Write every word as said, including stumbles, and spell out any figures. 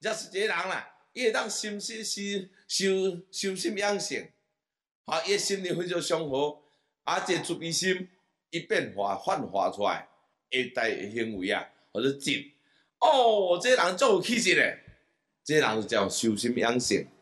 若是一个人啦，伊会当心心是修修心养性，哈，伊心灵非常上好，啊，这慈悲心伊变化泛化出来，会带行为啊，或者静，哦，这个人足有气质嘞，这个人就叫修心养性。